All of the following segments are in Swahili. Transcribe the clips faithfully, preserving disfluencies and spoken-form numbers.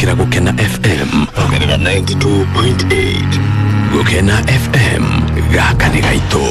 Kira Gukena F M Gukena ninety-two point eight Gukena F M Gaka ni gaito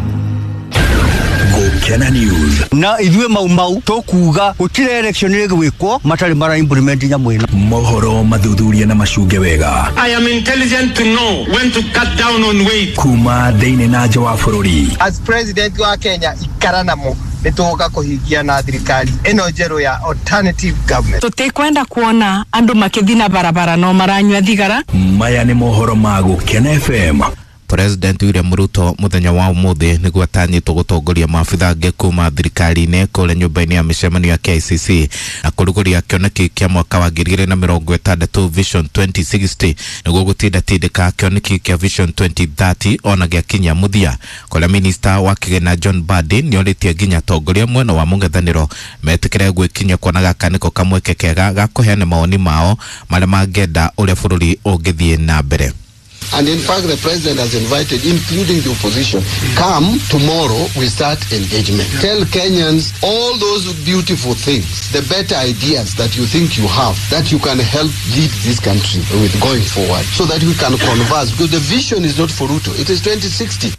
Gukena News na idwe mau mau tokuga gutire election ile gwikwo matari mara implement nyamwena mohoro mathuthuria na macunge wega. I am intelligent to know when to cut down on weight. Kuma deine na nja wa bururi. As president wa Kenya ikaranamo nitoka kuhigia na thirikari eno jero ya alternative government. Tutekwenda kuona andu makithina barabara no maranywa thigara. Maya ni mohoro ma Gukena F M. President William Ruto muthenya wa umuthi niguo atanyitwo gutongoria maabitha ange kuma thirikari-ini kule nyumba-ini ya micemanio ya K I C C na kuruguria kioneki kia mwaka wa ngiri igĩrĩ na mĩrongo ĩtandatũ Vision twenty sixty niguo gutinda tindika kioneki kia Vision twenty thirty ona giakinya muthia. Kula minister wa kigena John Mbadi nioritie nginya tongoria mwena wa mũng'ethanĩro metikire gwikinya kuona gaka niko kamweke kega ga kuheana mawoni mao maria mangenda uria bururi ungithie na mbere. And in fact, the president has invited, including the opposition, come tomorrow, we start engagement. Tell Kenyans all those beautiful things, the better ideas that you think you have, that you can help lead this country with going forward, so that we can converse, because the vision is not for Ruto, it is twenty sixty.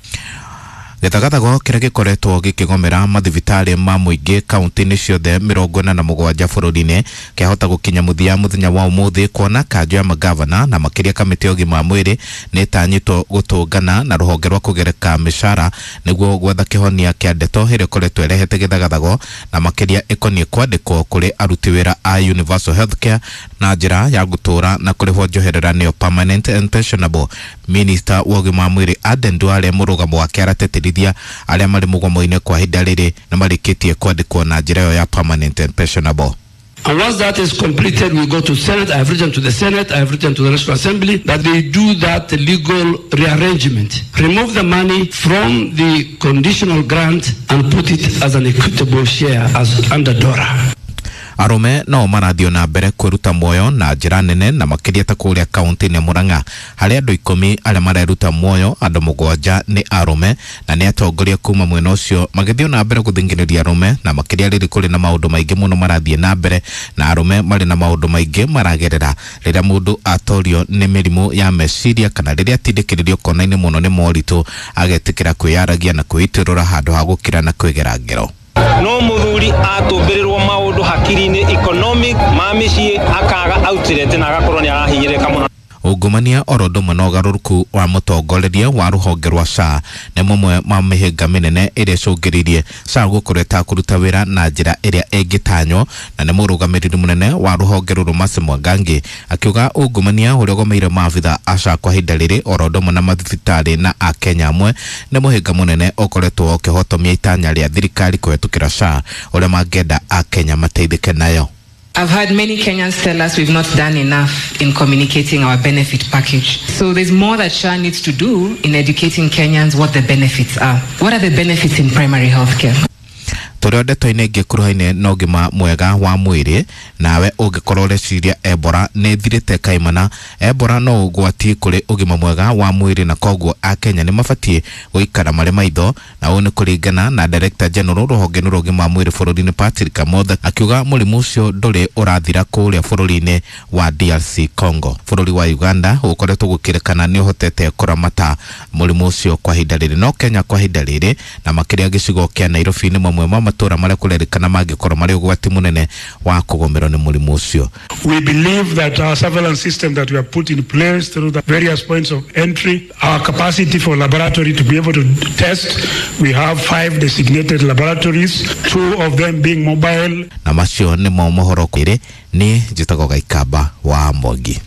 Gitagatago kira gikoretwo gikigomera mathibitari ma muingi kaunti-ini ciothe mirongo ĩna na mũgwanja bũrũri-inĩ kĩahota gukinya muthia muthenya wa umuthi kuona kanjo ya magavana na makiria kamiti ya ũgima wa mwĩrĩ nĩtanyitwo gũtũngana na rũhonge rwa kũgereka mĩcara nĩguo gwetha kĩhonia kĩa ndeto ĩrĩa ĩkoretwo ĩrehete gĩthagathago na makiria ĩkoniĩ kwandĩkwo kũrĩ aruti wĩra a Universal Healthcare na njĩra ya gũtũra na kũrĩhwo njoherera nĩyo permanent and pensionable. Minister wa ũgima wa mwĩrĩ Aden Duale mũrũgamo wake arateterithia aria mari mugomo-ini kwa hinda riri na marikitie kwandikwo na njira yo ya permanent and pensionable. And once that is completed, we go to Senate. I have written to the Senate, I have written to the National Assembly that they do that legal rearrangement. Remove the money from the conditional grant and put it as an equitable share as under D O R A. Arume no marathio na mbere kwiruta muoyo na njira nene na makiria ta kuria kaunti ni Murang'a hari andu ikumi aria mareruta muoyo andu mugwanja ni arume na ni atongoria kuma mwena ucio magithio na mbere guthingiriria arume na makiria riri kuri na maundu maingi muno marathie na mbere na arume mari na maundu maingi maragerera riria mundu atorio ni mirimu ya meciria kana riria tindikiririo kona-ini muno ni moritu agetikira kwiyaragia na kwitirura handu ha gukira na kwigera ngero. No muthuri atumbirirwo maundu hakiri-ini economic mamici akaga outlet na agakorwo ni arahinyirika muno. Ungumania orodo manogaruruku wa mutongoreria wa ruhonge rwa S A ne mumwe ma mihinga minene iria cungiririe S A gukureta kuruta wira na njira iria engitanyo na ne murugamiriri munene wa ruhonge ruru Mercy Mwangangi akiuga ungumania uria gomeire maabitha a S A kwa hinda riri orodo na mathibitari na a Kenya amwe ne muhinga munene ukoretwo ukihotomia itanya ria thirikari kwetukira S A uria mangenda a Kenya mateithike nayo. I've heard many Kenyans tell us we've not done enough in communicating our benefit package. So there's more that S H A needs to do in educating Kenyans what the benefits are. What are the benefits in primary health care? Turio ndeto ine ngikuruhaine na ũgima mwega wa mwĩrĩ nawe ũngĩkorwo reciria Ebola nĩ thirĩte kaimana. Ebola no ũgwati kũrĩ ũgima mwega wa mwĩrĩ na koguo a Kenya nĩ mabatie gũikara marĩ maitho na ũũ nĩ kũringana na Director General rũhonge rwa ũgima wa mwĩrĩ bũrũri-inĩ Patrick Amoth akiuga mũrimũ ũcio ndũrĩ ũrathira kũrĩa bũrũri-inĩ wa D R C Congo. Bũrũri wa Uganda ũkoretwo gũkĩrĩkana nĩ ũhotete kũramata mũrimũ ũcio kwa hinda rĩrĩ no Kenya kwa hinda rĩrĩ na makĩria gĩcigo kĩa Nairobi nĩ mamwe ma matura maria kurerikana mangikorwo mari ugwati munene wa kugomerwo ni murimu ucio. We believe that our surveillance system that we have put in place through the various points of entry, our capacity for laboratory to be able to test, we have five designated laboratories, two of them being mobile. Na macio ni mo mohoro kwire ni njitago Gaikamba wa Mwangi.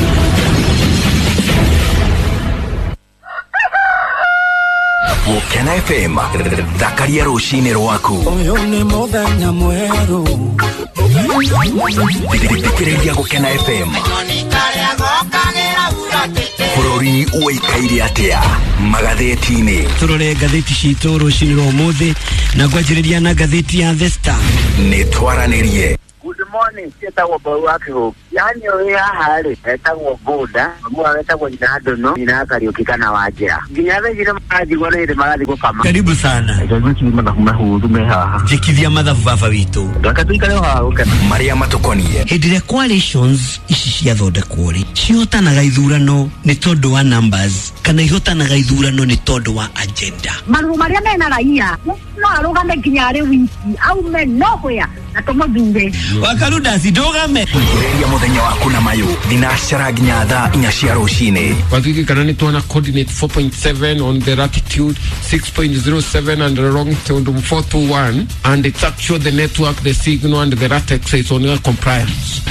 Gukena F M Thakaria rucini rwaku uyu ni muthenya mweru thikiriria Gukena F M bururi uikaire atia magatheti-ini turore ngatheti citu rucini rwa umuthi na ngwanjiriria na ngatheti ya The Star ni twaranirie. Good morning, Seta wa Baruaki Hope. yani oya hale etagwo boda mwa etagwo inado no inakariukika na wajira nginya thire maji gone ile magathi gukama. Karibu sana ndio chima na mahuru meha jikithia mathabu baba witu gakatuika leo ha ukana maria matukonie hindire coalitions ici cia thondekwo ri ciotanaga ithurano ni tondu wa numbers kana ihotanaga ithurano ni tondu wa agenda maru maria mena raia no arugame nginya wiki au me nohya na tomothure wakaruda sidogame kureria muthenya waku na mayo dinashara nginya thaa inya cia rucini wakiki kana ni tuana coordinate four point seven on the latitude six point zero seven and the longitude four two one and it's actually the network the signal and the ratex is on compliance.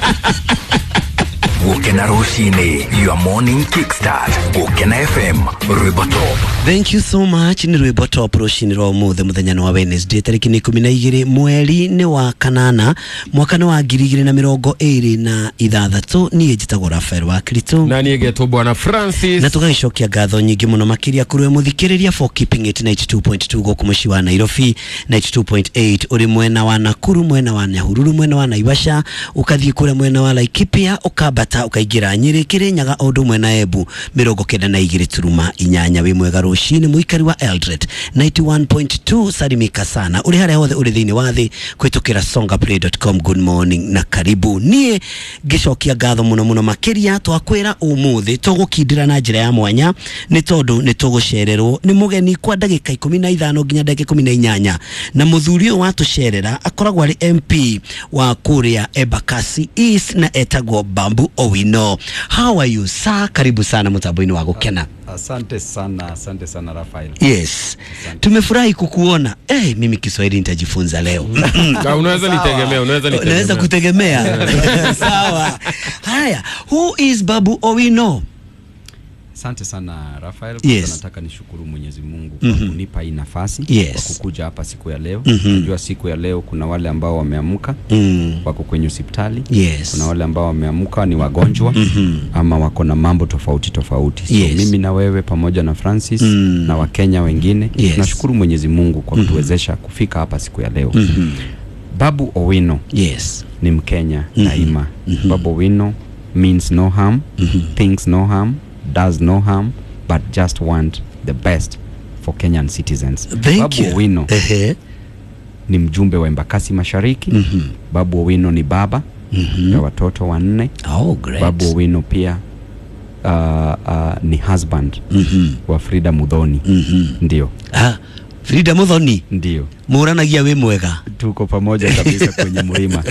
Gukena rucini, your morning kickstart. Gukena F M, Rwimbo Top. Thank you so much. Ni Rwimbo Top rucini rwa muthe muthenya wa Wednesday tariki ni kumi na igiri mweri ni wa kanana mwaka wa ngiri igiri na mirongo iri na ithathatu. Ni ejitagwo Rafael wa Krito na ni egetwo bwana Francis na tugagicokia ngatho nyingi muno makiria kuri muthikiriria for keeping it ninety-two point two go kumushi wa Nairobi, ninety-two point eight uri mwena wa Nakuru, mwena wa Nyahururu, mwena wa Naivasha, ukathie kure mwena wa Laikipia, ukabata ukaigira Nyeri, Kirinyaga, Ondo mwena Embu mirongo kenda na igiri turuma inyanya. Wi mwega rucini muikari wa Eldred ninety-one point two. Salimika sana uri haria hothe uri thiini wa thi kwitukira songaplay dot com. Good morning na karibu. Nie gicokia ngatho muno muno makiria twakwira umuthi tugukindira na njira ya mwanya ni tondu ni tugucererwo ni mugeni kwa ndagika ikumi na ithano nginya ndagika ikumi na inyanya na muthuri wa tucerera akoragwo ari M P wa kuria Embakasi East na etagwo Babu Owino. How are you sir? Karibu sana mtamboini wa Gukena. Asante sana, asante sana Rafael. Yes. Tumefurahi kukuona. Eh, hey, mimi Kiswahili nitajifunza leo. Unaweza nitegemea, unaweza nitegemea. Unaweza kutegemea. Sawa. Haya, who is Babu Owino? Asante sana Rafael. Yes. Kwa nataka nishukuru Mwenyezi Mungu kwa mm-hmm. kunipa hii nafasi yes. kwa kukuja hapa siku ya leo. Mm-hmm. Najua siku ya leo kuna wale ambao wameamka mm. wako kwenye hospitali. Yes. Kuna wale ambao wameamka ni wagonjwa mm-hmm. ama wako na mambo tofauti tofauti. So yes. mimi na wewe pamoja na Francis mm. na Wakenya wengine yes. tunashukuru Mwenyezi Mungu kwa kutuwezesha mm-hmm. kufika hapa siku ya leo. Mm-hmm. Babu Owino yes. ni Mkenya mm-hmm. daima. Mm-hmm. Babu Owino means no harm, mm-hmm. thinks no harm, does no harm, but just want the best for Kenyan citizens. Thank Babu you. Owino uh-huh. ni mjumbe wa Embakasi Mashariki. mm-hmm. Babu Owino ni baba mm-hmm. ya watoto wanne. Oh, great. Babu Owino pia uh, uh, ni husband mm-hmm. wa Frida Muthoni. mm-hmm. Ndio. Ah, Frida Muthoni. Ndio. Muranagia we mwega. Tuko pamoja kabisa kwenye mlima.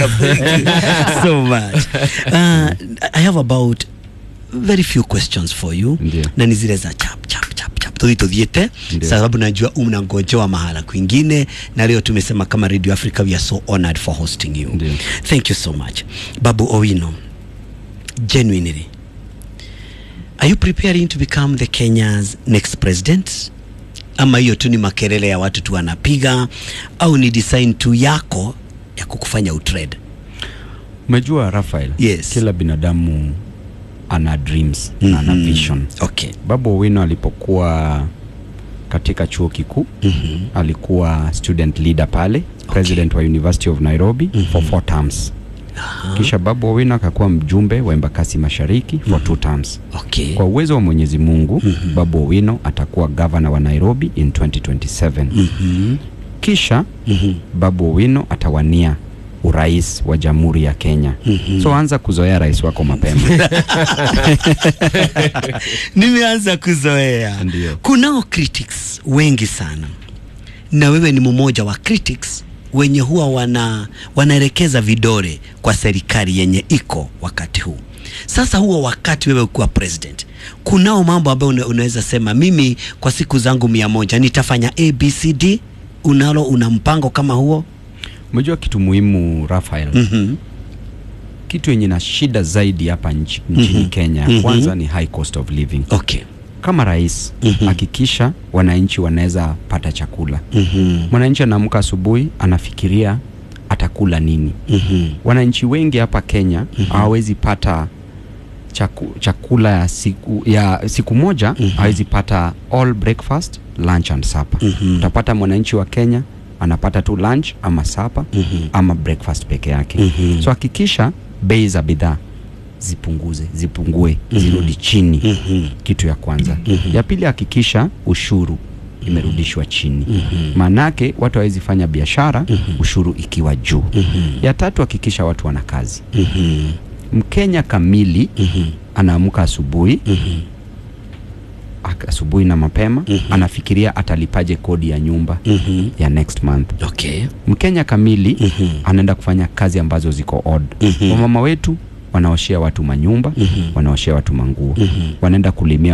So much. Uh, I have about very few questions for you. Ndiyo. Na ni zile za chap chap chap chap tuthi tuthiete sababu najua unangojewa mahala kwingine na leo tumesema kama Radio Africa we are so honored for hosting you. Ndiyo. Thank you so much. Babu Owino, genuinely, are you preparing to become the Kenya's next president? Ama hiyo tu ni makelele ya watu tu wanapiga au ni design tu yako ya kukufanya utrade? Umejua Rafael, yes. kila binadamu ana dreams, mm-hmm. ana vision. Okay. Babu Owino alipokuwa katika chuo kikuu, mm-hmm. alikuwa student leader pale, okay. president wa University of Nairobi mm-hmm. for four terms. Uh-huh. Kisha Babu Owino akakuwa mjumbe wa Embakasi Mashariki for mm-hmm. two terms. Okay. Kwa uwezo wa Mwenyezi Mungu, mm-hmm. Babu Owino atakuwa governor wa Nairobi in twenty twenty-seven. Mm-hmm. Kisha mm-hmm. Babu Owino atawania urais wa Jamhuri ya Kenya. Mm-hmm. So anza kuzoea rais wako mapema. Nimeanza kuzoea. Ndiyo. Kunao critics wengi sana. Na wewe ni mmoja wa critics wenye huwa wana wanaelekeza vidole kwa serikali yenye iko wakati huu. Sasa huo wakati wewe kuwa president, kunao mambo ambayo una, unaweza sema mimi kwa siku zangu mia moja nitafanya A B C D. Unalo una mpango kama huo? Umejua kitu muhimu Rafael. Mm-hmm. Kitu yenye na shida zaidi hapa nchi, nchini mm-hmm. Kenya mm-hmm. kwanza ni high cost of living. Okay. Kama rais mm-hmm. hakikisha wananchi wanaweza pata chakula. Mm-hmm. Mwananchi anaamka asubuhi anafikiria atakula nini. Mm-hmm. Wananchi wengi hapa Kenya hawawezi mm-hmm. pata chaku, chakula ya siku, ya siku moja mm-hmm. hawezi pata all breakfast, lunch and supper. Mm-hmm. Utapata mwananchi wa Kenya anapata tu lunch ama supper mm-hmm. ama breakfast peke yake. Mm-hmm. So hakikisha bei za bidhaa zipunguze zipungue Mhm. zirudi chini. Mhm. Kitu ya kwanza. Mhm. Ya pili, hakikisha ushuru imerudishwa chini. Mhm. Manake watu hawezi fanya biashara ushuru ikiwa juu. Mhm. Ya tatu, hakikisha watu wana kazi. Mhm. Mkenya kamili anaamka asubuhi ak- asubuhi na mapema, anafikiria atalipaje kodi ya nyumba ya next month. Okay. Mkenya kamili anaenda kufanya kazi ambazo ziko odd. Wamama wetu wanaoshea watu manyumba, wanaoshea watu manguo, wanaenda kulimia